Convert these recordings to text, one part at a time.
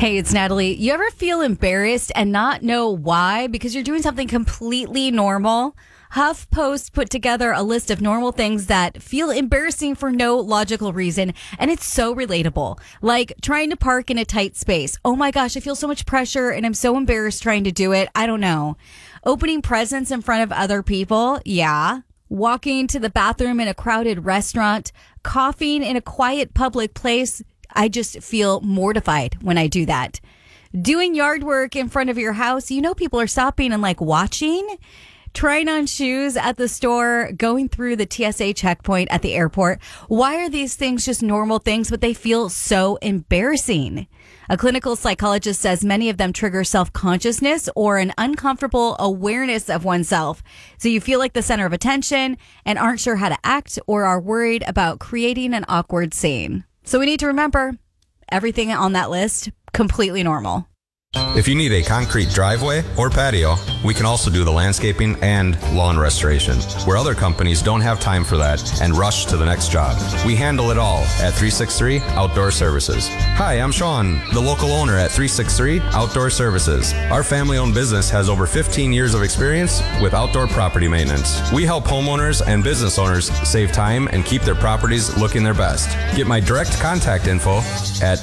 Hey, it's Natalie. You ever feel embarrassed and not know why because you're doing something completely normal? HuffPost put together a list of normal things that feel embarrassing for no logical reason, and it's so relatable. Like trying to park in a tight space. Oh my gosh, I feel so much pressure and I'm so embarrassed trying to do it. I don't know. Opening presents in front of other people. Yeah. Walking to the bathroom in a crowded restaurant. Coughing in a quiet public place. I just feel mortified when I do that. Doing yard work in front of your house. You know, people are stopping and watching. Trying on shoes at the store, going through the TSA checkpoint at the airport. Why are these things just normal things, but they feel so embarrassing? A clinical psychologist says many of them trigger self-consciousness or an uncomfortable awareness of oneself. So you feel like the center of attention and aren't sure how to act or are worried about creating an awkward scene. So we need to remember everything on that list, completely normal. If you need a concrete driveway or patio, we can also do the landscaping and lawn restoration, where other companies don't have time for that and rush to the next job. We handle it all at 363 Outdoor Services. Hi, I'm Sean, the local owner at 363 Outdoor Services. Our family-owned business has over 15 years of experience with outdoor property maintenance. We help homeowners and business owners save time and keep their properties looking their best. Get my direct contact info at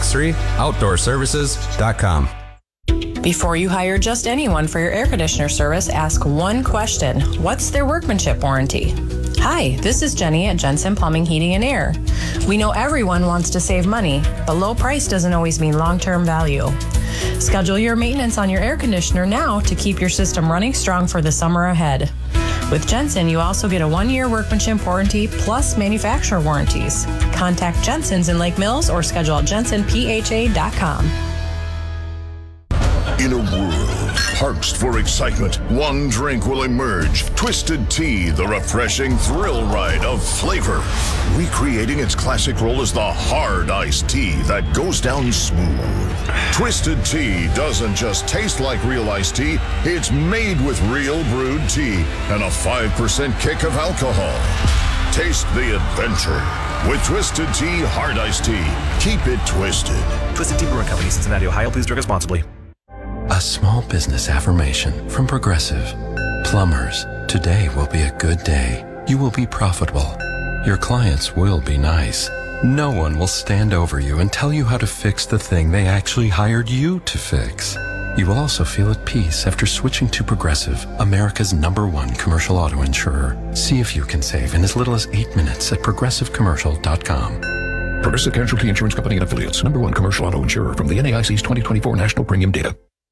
363outdoorservices.com. Before you hire just anyone for your air conditioner service, ask one question. What's their workmanship warranty? Hi, this is Jenny at Jensen Plumbing, Heating, and Air. We know everyone wants to save money, but low price doesn't always mean long-term value. Schedule your maintenance on your air conditioner now to keep your system running strong for the summer ahead. With Jensen, you also get a 1-year workmanship warranty plus manufacturer warranties. Contact Jensen's in Lake Mills or schedule at jensenpha.com. In a world parched for excitement, one drink will emerge. Twisted Tea, the refreshing thrill ride of flavor. Recreating its classic role as the hard iced tea that goes down smooth. Twisted Tea doesn't just taste like real iced tea, it's made with real brewed tea and a 5% kick of alcohol. Taste the adventure with Twisted Tea Hard Iced Tea. Keep it twisted. Twisted Tea Brewing Company, Cincinnati, Ohio. Please drink responsibly. A small business affirmation from Progressive. Plumbers, today will be a good day. You will be profitable. Your clients will be nice. No one will stand over you and tell you how to fix the thing they actually hired you to fix. You will also feel at peace after switching to Progressive, America's #1 commercial auto insurer. See if you can save in as little as 8 minutes at progressivecommercial.com. Progressive Casualty Insurance Company and Affiliates, #1 commercial auto insurer from the NAIC's 2024 National Premium Data.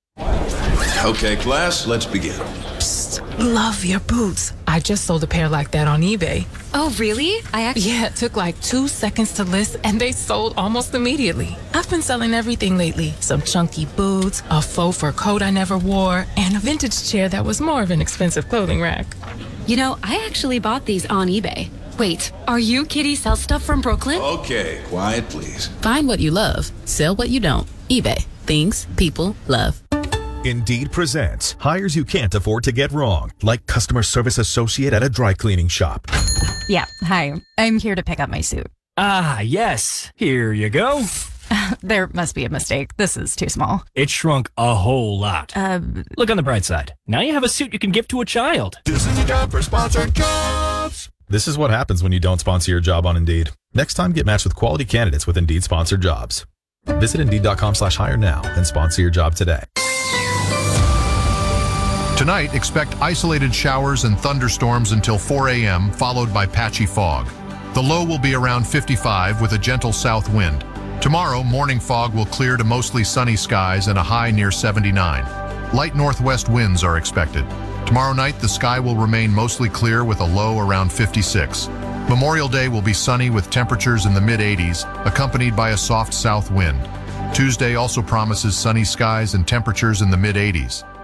Okay, class, let's begin. Psst, love your boots. I just sold a pair like that on eBay. Oh, really? Yeah, it took like 2 seconds to list and they sold almost immediately. I've been selling everything lately. Some chunky boots, a faux fur coat I never wore, and a vintage chair that was more of an expensive clothing rack. You know, I actually bought these on eBay. Wait, are you Kitty Sell Stuff from Brooklyn? Okay, quiet, please. Find what you love. Sell what you don't. eBay. Things people love. Indeed presents hires you can't afford to get wrong, like customer service associate at a dry cleaning shop. Yeah, hi. I'm here to pick up my suit. Ah, yes. Here you go. There must be a mistake. This is too small. It shrunk a whole lot. Look on the bright side. Now you have a suit you can give to a child. This is your job for Sponsored Jobs. This is what happens when you don't sponsor your job on Indeed. Next time, get matched with quality candidates with Indeed sponsored jobs. Visit Indeed.com/hire now and sponsor your job today. Tonight, expect isolated showers and thunderstorms until 4 a.m., followed by patchy fog. The low will be around 55 with a gentle south wind. Tomorrow, morning fog will clear to mostly sunny skies and a high near 79. Light northwest winds are expected. Tomorrow night, the sky will remain mostly clear with a low around 56. Memorial Day will be sunny with temperatures in the mid-80s, accompanied by a soft south wind. Tuesday also promises sunny skies and temperatures in the mid-80s.